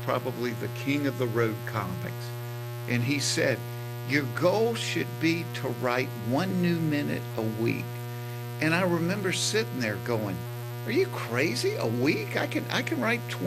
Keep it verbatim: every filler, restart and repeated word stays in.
probably the king of the road comics. And he said, your goal should be to write one new minute a week. And I remember sitting there going, are you crazy? A week? I can I can write twenty